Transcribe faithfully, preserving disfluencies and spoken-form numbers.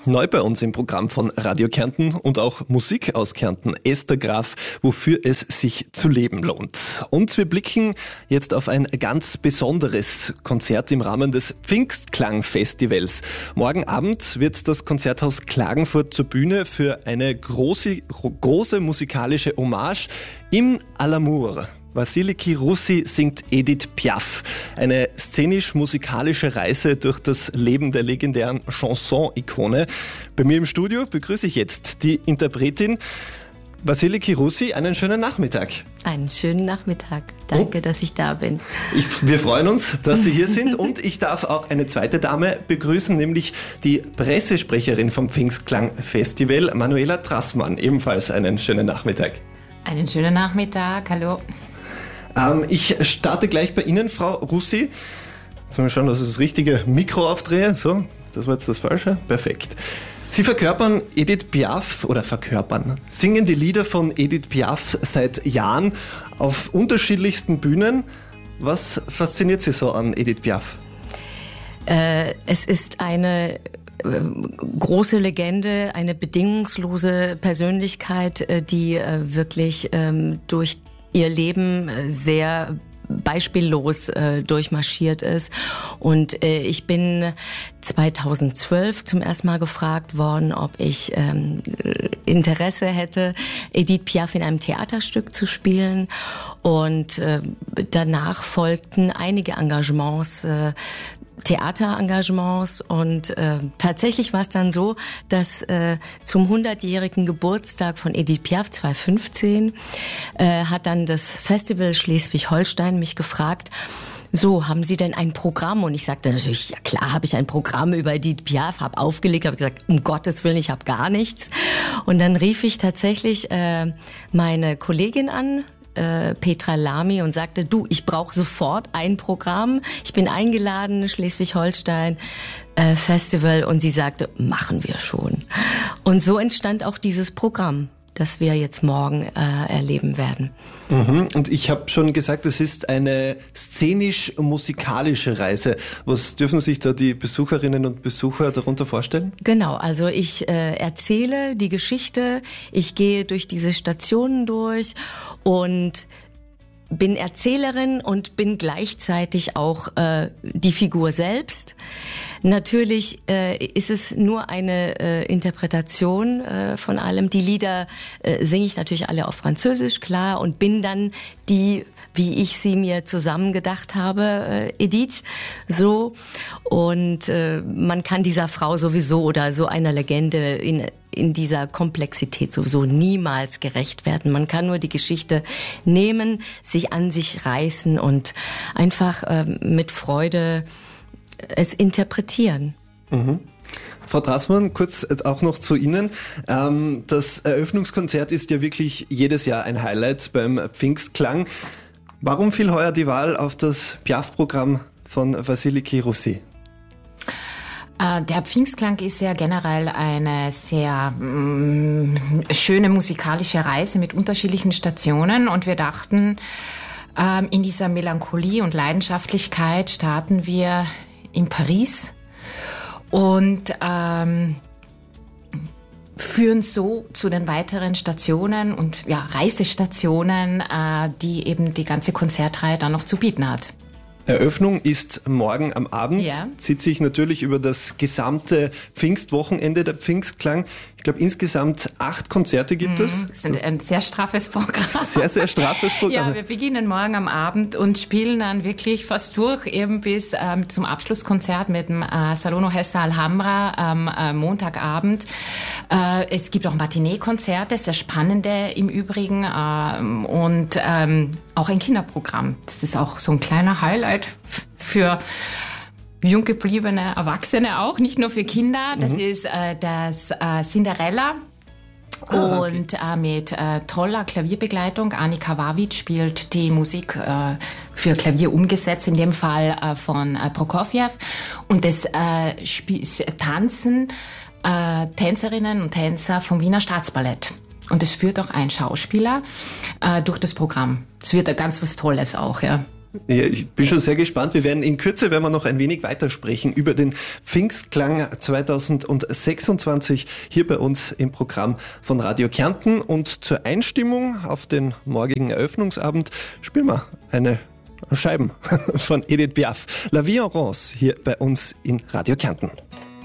Neu bei uns im Programm von Radio Kärnten und auch Musik aus Kärnten, Esther Graf, wofür es sich zu leben lohnt. Und wir blicken jetzt auf ein ganz besonderes Konzert im Rahmen des Pfingstklang-Festivals. Morgen Abend wird das Konzerthaus Klagenfurt zur Bühne für eine große, große musikalische Hommage im à l'amour. Vasiliki Russi singt Edith Piaf. Eine szenisch-musikalische Reise durch das Leben der legendären Chanson-Ikone. Bei mir im Studio begrüße ich jetzt die Interpretin Vasiliki Russi. Einen schönen Nachmittag. Einen schönen Nachmittag. Danke, oh. dass ich da bin. Ich, wir freuen uns, dass Sie hier sind. Und ich darf auch eine zweite Dame begrüßen, nämlich die Pressesprecherin vom Pfingstklang-Festival, Manuela Trassmann. Ebenfalls einen schönen Nachmittag. Einen schönen Nachmittag. Hallo. Ich starte gleich bei Ihnen, Frau Russi. Sollen wir schauen, dass ich das richtige Mikro aufdrehe? So, das war jetzt das Falsche. Perfekt. Sie verkörpern Edith Piaf oder verkörpern, singen die Lieder von Edith Piaf seit Jahren auf unterschiedlichsten Bühnen. Was fasziniert Sie so an Edith Piaf? Äh, es ist eine große Legende, eine bedingungslose Persönlichkeit, die wirklich durch ihr Leben sehr beispiellos äh, durchmarschiert ist. Und äh, ich bin zweitausendzwölf zum ersten Mal gefragt worden, ob ich ähm, Interesse hätte, Edith Piaf in einem Theaterstück zu spielen. Und äh, danach folgten einige Engagements, äh, Theaterengagements und äh, tatsächlich war es dann so, dass äh, zum hundertjährigen Geburtstag von Edith Piaf zweitausendfünfzehn äh, hat dann das Festival Schleswig-Holstein mich gefragt, so, haben Sie denn ein Programm? Und ich sagte natürlich, ja klar, habe ich ein Programm über Edith Piaf, habe aufgelegt, habe gesagt, um Gottes Willen, ich habe gar nichts. Und dann rief ich tatsächlich äh, meine Kollegin an, Petra Lamy, und sagte, du, ich brauche sofort ein Programm. Ich bin eingeladen, Schleswig-Holstein äh, Festival, und sie sagte, machen wir schon. Und so entstand auch dieses Programm, das wir jetzt morgen äh, erleben werden. Mhm. Und ich habe schon gesagt, es ist eine szenisch-musikalische Reise. Was dürfen sich da die Besucherinnen und Besucher darunter vorstellen? Genau, also ich äh, erzähle die Geschichte, ich gehe durch diese Stationen durch und bin Erzählerin und bin gleichzeitig auch äh, die Figur selbst. Natürlich äh, ist es nur eine äh, Interpretation äh, von allem. Die Lieder äh, singe ich natürlich alle auf Französisch, klar, und bin dann die, wie ich sie mir zusammengedacht habe, äh, Edith, so. Und äh, man kann dieser Frau sowieso oder so einer Legende in in dieser Komplexität sowieso niemals gerecht werden. Man kann nur die Geschichte nehmen, sich an sich reißen und einfach äh, mit Freude es interpretieren. Mhm. Frau Trassmann, kurz auch noch zu Ihnen. Das Eröffnungskonzert ist ja wirklich jedes Jahr ein Highlight beim Pfingstklang. Warum fiel heuer die Wahl auf das Piaf-Programm von Vasiliki Russi? Der Pfingstklang ist ja generell eine sehr mm, schöne musikalische Reise mit unterschiedlichen Stationen, und wir dachten, ähm, in dieser Melancholie und Leidenschaftlichkeit starten wir in Paris und ähm, führen so zu den weiteren Stationen und ja, Reisestationen, äh, die eben die ganze Konzertreihe dann noch zu bieten hat. Eröffnung ist morgen am Abend, ja. Zieht sich natürlich über das gesamte Pfingstwochenende der Pfingstklang. Ich glaube, insgesamt acht Konzerte gibt es. Das ist ein sehr straffes Programm. Sehr, sehr straffes Programm. Ja, wir beginnen morgen am Abend und spielen dann wirklich fast durch, eben bis ähm, zum Abschlusskonzert mit dem äh, Salon Orchestra Alhambra am äh, Montagabend. Äh, es gibt auch Matinee-Konzerte, sehr spannende im Übrigen, äh, und ähm, auch ein Kinderprogramm. Das ist auch so ein kleiner Highlight für jung gebliebene Erwachsene auch, nicht nur für Kinder. Das mhm. ist äh, das äh, Cinderella. Ah, okay. Und äh, mit äh, toller Klavierbegleitung. Annika Wawic spielt die Musik äh, für Klavier umgesetzt, in dem Fall äh, von äh, Prokofjew. Und das äh, Sp- Tanzen äh, Tänzerinnen und Tänzer vom Wiener Staatsballett. Und es führt auch ein Schauspieler äh, durch das Programm. Es wird ganz was Tolles auch, ja. Ja, ich bin schon sehr gespannt. Wir werden in Kürze, werden wir noch ein wenig weitersprechen über den Pfingstklang zweitausendsechsundzwanzig hier bei uns im Programm von Radio Kärnten. Und zur Einstimmung auf den morgigen Eröffnungsabend spielen wir eine Scheiben von Edith Piaf. La Vie en Rose hier bei uns in Radio Kärnten.